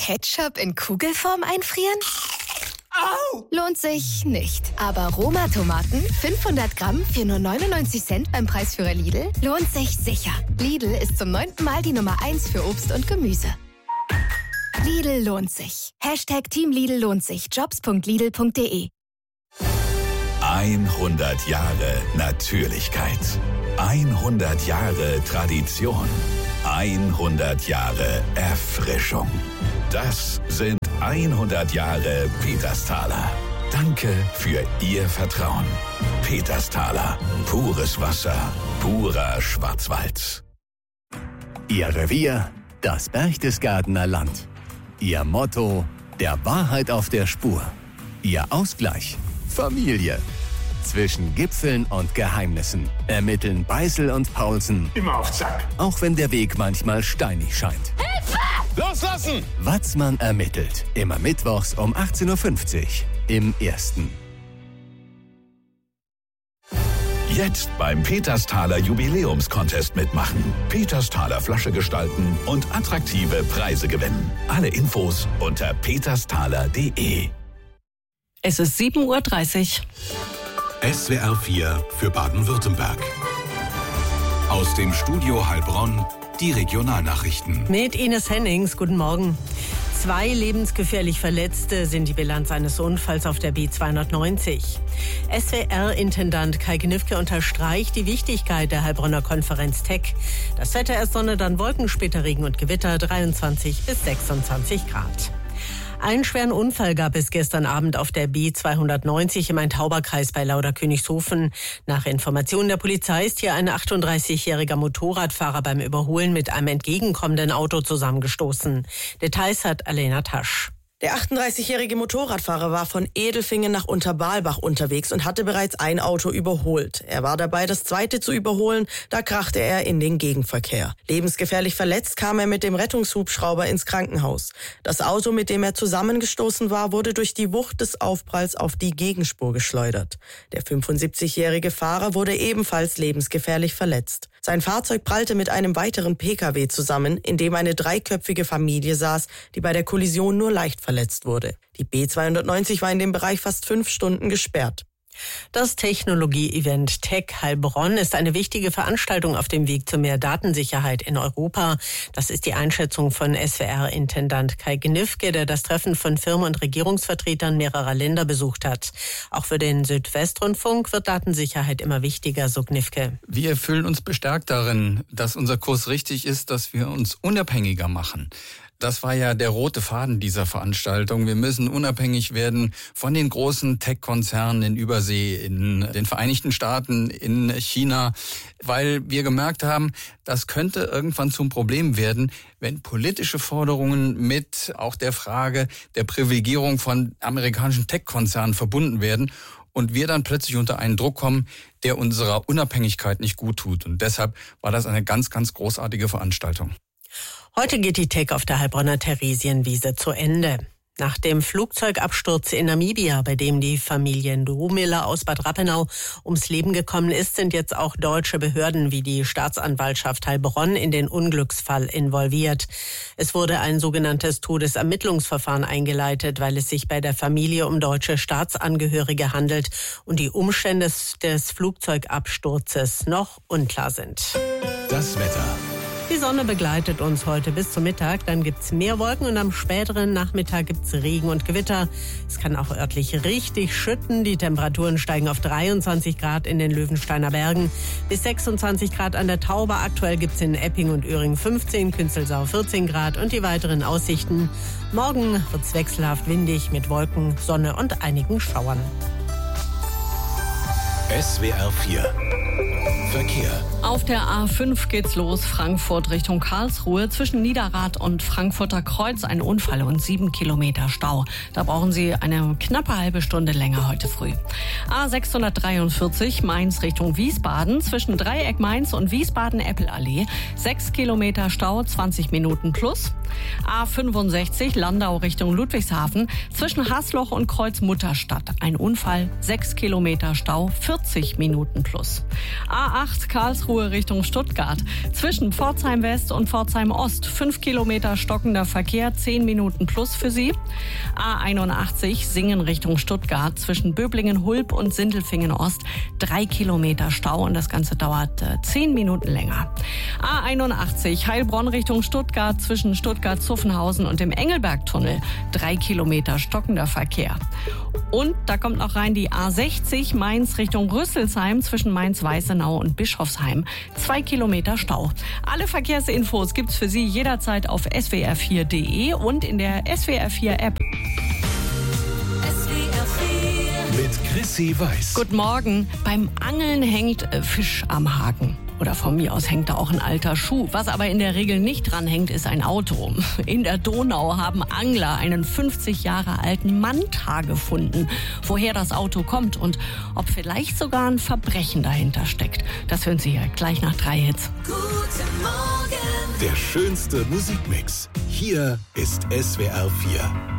Ketchup in Kugelform einfrieren? Au! Lohnt sich nicht. Aber Roma-Tomaten, 500 Gramm für nur 99 Cent beim Preisführer Lidl, lohnt sich sicher. Lidl ist zum 9. Mal die Nummer 1 für Obst und Gemüse. Lidl lohnt sich. Team Lidl lohnt sich. Jobs.lidl.de 100 Jahre Natürlichkeit. 100 Jahre Tradition. 100 Jahre Erfrischung. Das sind 100 Jahre Petersthaler. Danke für Ihr Vertrauen. Petersthaler. Pures Wasser. Purer Schwarzwald. Ihr Revier, das Berchtesgadener Land. Ihr Motto, der Wahrheit auf der Spur. Ihr Ausgleich, Familie. Zwischen Gipfeln und Geheimnissen ermitteln Beißel und Paulsen. Immer auf Zack. Auch wenn der Weg manchmal steinig scheint. Hilfe! Loslassen! Watzmann ermittelt. Immer mittwochs um 18.50 Uhr im Ersten. Jetzt beim Petersthaler Jubiläumscontest mitmachen. Petersthaler Flasche gestalten und attraktive Preise gewinnen. Alle Infos unter petersthaler.de. Es ist 7:30 Uhr. SWR 4 für Baden-Württemberg. Aus dem Studio Heilbronn die Regionalnachrichten. Mit Ines Hennings, guten Morgen. 2 lebensgefährlich Verletzte sind die Bilanz eines Unfalls auf der B290. SWR-Intendant Kai Gnifke unterstreicht die Wichtigkeit der Heilbronner Konferenz Tech. Das Wetter erst Sonne, dann Wolken, später Regen und Gewitter, 23 bis 26 Grad. Einen schweren Unfall gab es gestern Abend auf der B290 im Main-Tauber-Kreis bei Lauderkönigshofen. Nach Informationen der Polizei ist hier ein 38-jähriger Motorradfahrer beim Überholen mit einem entgegenkommenden Auto zusammengestoßen. Details hat Alena Tasch. Der 38-jährige Motorradfahrer war von Edelfingen nach Unterbalbach unterwegs und hatte bereits ein Auto überholt. Er war dabei, das zweite zu überholen, da krachte er in den Gegenverkehr. Lebensgefährlich verletzt kam er mit dem Rettungshubschrauber ins Krankenhaus. Das Auto, mit dem er zusammengestoßen war, wurde durch die Wucht des Aufpralls auf die Gegenspur geschleudert. Der 75-jährige Fahrer wurde ebenfalls lebensgefährlich verletzt. Sein Fahrzeug prallte mit einem weiteren Pkw zusammen, in dem eine 3-köpfige Familie saß, die bei der Kollision nur leicht verletzt wurde. Die B290 war in dem Bereich fast 5 Stunden gesperrt. Das Technologie-Event Tech Heilbronn ist eine wichtige Veranstaltung auf dem Weg zu mehr Datensicherheit in Europa. Das ist die Einschätzung von SWR-Intendant Kai Gnifke, der das Treffen von Firmen- und Regierungsvertretern mehrerer Länder besucht hat. Auch für den Südwestrundfunk wird Datensicherheit immer wichtiger, so Gnifke. Wir fühlen uns bestärkt darin, dass unser Kurs richtig ist, dass wir uns unabhängiger machen. Das war ja der rote Faden dieser Veranstaltung. Wir müssen unabhängig werden von den großen Tech-Konzernen in Übersee, in den Vereinigten Staaten, in China, weil wir gemerkt haben, das könnte irgendwann zum Problem werden, wenn politische Forderungen mit auch der Frage der Privilegierung von amerikanischen Tech-Konzernen verbunden werden und wir dann plötzlich unter einen Druck kommen, der unserer Unabhängigkeit nicht gut tut. Und deshalb war das eine ganz, ganz großartige Veranstaltung. Heute geht die Tech auf der Heilbronner Theresienwiese zu Ende. Nach dem Flugzeugabsturz in Namibia, bei dem die Familie Ndomila aus Bad Rappenau ums Leben gekommen ist, sind jetzt auch deutsche Behörden wie die Staatsanwaltschaft Heilbronn in den Unglücksfall involviert. Es wurde ein sogenanntes Todesermittlungsverfahren eingeleitet, weil es sich bei der Familie um deutsche Staatsangehörige handelt und die Umstände des Flugzeugabsturzes noch unklar sind. Das Wetter. Die Sonne begleitet uns heute bis zum Mittag, dann gibt's mehr Wolken und am späteren Nachmittag gibt's Regen und Gewitter. Es kann auch örtlich richtig schütten. Die Temperaturen steigen auf 23 Grad in den Löwensteiner Bergen bis 26 Grad an der Tauber. Aktuell gibt's in Epping und Öhring 15, Künzelsau 14 Grad und die weiteren Aussichten. Morgen wird's wechselhaft windig mit Wolken, Sonne und einigen Schauern. SWR 4 Verkehr. Auf der A5 geht's los, Frankfurt Richtung Karlsruhe. Zwischen Niederrad und Frankfurter Kreuz ein Unfall und 7 Kilometer Stau. Da brauchen Sie eine knappe halbe Stunde länger heute früh. A643 Mainz Richtung Wiesbaden. Zwischen Dreieck Mainz und Wiesbaden-Eppelallee 6 Kilometer Stau, 20 Minuten plus. A65 Landau Richtung Ludwigshafen. Zwischen Hasloch und Kreuz Mutterstadt ein Unfall, 6 Kilometer Stau, 40 Minuten plus. A A8 Karlsruhe Richtung Stuttgart. Zwischen Pforzheim West und Pforzheim Ost 5 Kilometer stockender Verkehr, 10 Minuten plus für Sie. A81 Singen Richtung Stuttgart. Zwischen Böblingen-Hulb und Sindelfingen Ost 3 Kilometer Stau und das Ganze dauert 10 Minuten länger. A81 Heilbronn Richtung Stuttgart. Zwischen Stuttgart-Zuffenhausen und dem Engelbergtunnel 3 Kilometer stockender Verkehr. Und da kommt noch rein die A60 Mainz Richtung Rüsselsheim zwischen Mainz-Weißenau und Bischofsheim. 2 Kilometer Stau. Alle Verkehrsinfos gibt's für Sie jederzeit auf swr4.de und in der SWR4-App. Mit Chrissy Weiß. Guten Morgen. Beim Angeln hängt Fisch am Haken. Oder von mir aus hängt da auch ein alter Schuh. Was aber in der Regel nicht dran hängt, ist ein Auto. In der Donau haben Angler einen 50 Jahre alten Manta gefunden. Woher das Auto kommt und ob vielleicht sogar ein Verbrechen dahinter steckt, das hören Sie hier gleich nach 3 Hits. Guten Morgen. Der schönste Musikmix. Hier ist SWR 4.